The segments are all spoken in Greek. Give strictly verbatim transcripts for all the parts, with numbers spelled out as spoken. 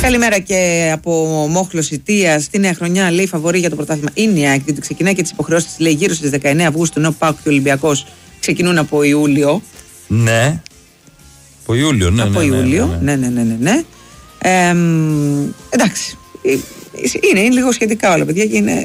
Καλημέρα και από Μόχλος Ιτίας. Στη νέα χρονιά λέει φαβορί για το πρωτάθλημα είναι η ΑΕΚ, διότι ξεκινάει και τις υποχρεώσεις λέει γύρω στις δεκαεννέα Αυγούστου, ενώ ΠΑΟΚ και ο Ολυμπιακός ξεκινούν από Ιούλιο. Ναι. Από Ιούλιο, ναι. Από ναι, Ιούλιο, ναι, ναι, ναι, ναι. ναι. Ε, εντάξει. Είναι, είναι λίγο σχετικά όλα, παιδιά, και είναι.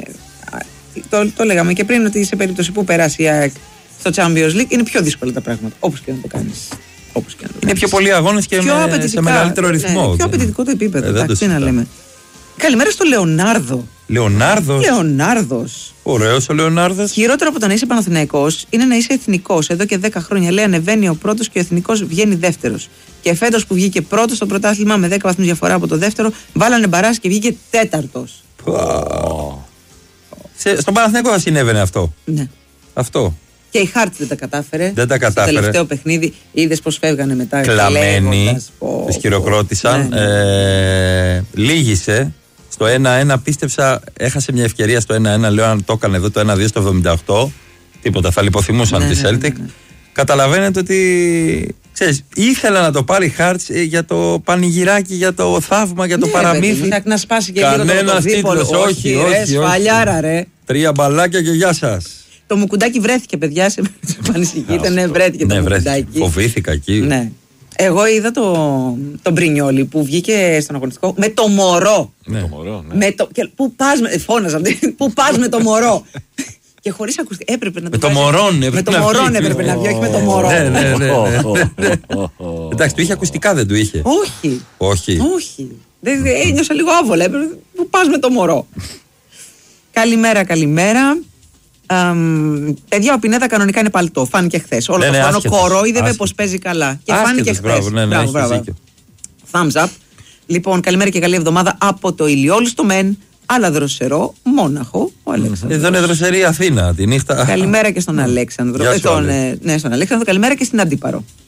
Το, το λέγαμε και πριν ότι σε περίπτωση που περάσει η ΑΕΚ στο Champions League είναι πιο δύσκολα τα πράγματα. Όπως και να το κάνεις. Όπως και να το κάνεις. Είναι πιο πολλοί αγώνες και με, σε μεγαλύτερο ρυθμό. Ναι, πιο απαιτητικό το επίπεδο. Ε, εντάξει, τι να λέμε. Καλημέρα στο Λεωνάρδο. Λεωνάρδος. Λεωνάρδος. Ωραίος ο Λεωνάρδος. Χειρότερο από το να είσαι Παναθηναϊκός είναι να είσαι εθνικός. Εδώ και δέκα χρόνια λέει ανεβαίνει ο πρώτος και ο εθνικός βγαίνει δεύτερος. Και φέτος που βγήκε πρώτος στο πρωτάθλημα με δέκα βαθμούς διαφορά από το δεύτερο, βάλανε μπαράς και βγήκε τέταρτος. Oh. Σε, στον Παναθηναϊκό συνέβαινε αυτό. Ναι. Αυτό. Και η Χάρτ δεν τα κατάφερε. Δεν τα κατάφερε. Στο τελευταίο παιχνίδι είδες πως φεύγανε μετά. Κλαμμένοι. Τις χειροκρότησαν. Ναι, ναι. Ε, λύγησε. Στο ένα ένα πίστεψα, έχασε μια ευκαιρία στο ένα ένα. Λέω αν το έκανε εδώ το ένα δύο στο εβδομήντα οκτώ. Τίποτα, θα λιποθυμούσαν ναι, τη ναι, Celtic. Ναι, ναι, ναι. Καταλαβαίνετε ότι. Ξέρεις, ήθελα να το πάρει Χάρτς για το πανηγυράκι, για το θαύμα, για το ναι, παραμύθι. Ναι, να σπάσει και κανένας λίγο το δίπολο. Όχι, όχι, όχι, ρε, σφαλιάρα, ρε. Τρία μπαλάκια και γεια σας. Το μουκουντάκι βρέθηκε, παιδιά, σε πανησυχείτε. Ναι, βρέθηκε το μουκουντάκι. Φοβήθηκα εκεί. Ναι. Εγώ είδα το, τον Μπρινιόλι που βγήκε στον αγωνιστικό με το μωρό. Ναι. Το μωρό, ναι. Με το, και, πού πας με, φώναζα, πού πας με το μωρό. Και χωρίς ακουστικά, έπρεπε να το με το μωρόν με το μωρόν έπρεπε να βγει, όχι με το μωρό. Ναι, ναι, ναι. Εντάξει, του είχε ακουστικά, δεν του είχε. Όχι. Όχι. Όχι. Ένιωσα λίγο άβολα, έπρεπε, πού πας με το μωρό. Καλημέρα, καλημέρα. Um, παιδιά, ο Πινέδα κανονικά είναι παλτό. Φάνηκε χθες. Όλο ναι, το ναι, χρόνο κορόιδευε πως παίζει καλά. Και άσχετος, φάνηκε χθες. Μπράβο, ναι, ναι, μπράβο, μπράβο. Thumbs up. Λοιπόν, καλημέρα και καλή εβδομάδα από το Ηλιόλ στο Μεν. Άλλα δροσερό, Μόναχο. Ο Αλέξανδρος. Εδώ είναι δροσερή Αθήνα τη νύχτα. Καλημέρα και στον Αλέξανδρο. Γεια ε, τον, ε, ναι, στον Αλέξανδρο. Καλημέρα και στην Αντίπαρο.